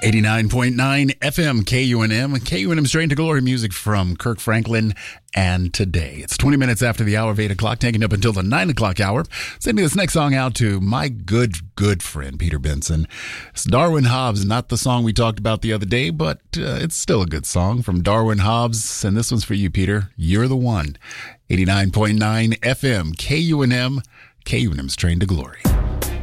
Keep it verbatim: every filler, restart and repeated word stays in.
eighty-nine point nine F M K U N M. K U N M's Train to Glory music from Kirk Franklin and Today. It's twenty minutes after the hour of eight o'clock, taking up until the nine o'clock hour. Sending this next song out to my good, good friend, Peter Benson. It's Darwin Hobbs, not the song we talked about the other day, but uh, it's still a good song from Darwin Hobbs. And this one's for you, Peter. You're the one. eighty-nine point nine F M K U N M. K U N M's Train to Glory.